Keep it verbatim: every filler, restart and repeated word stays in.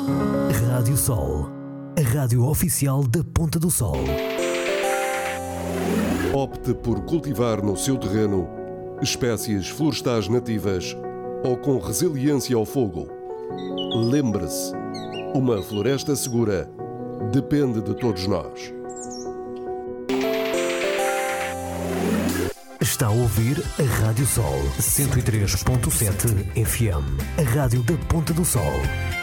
Rádio Sol, a rádio oficial da Ponta do Sol. Opte por cultivar no seu terreno espécies florestais nativas ou com resiliência ao fogo. Lembre-se, uma floresta segura depende de todos nós. Está a ouvir a Rádio Sol cento e três ponto sete F M, a rádio da Ponta do Sol.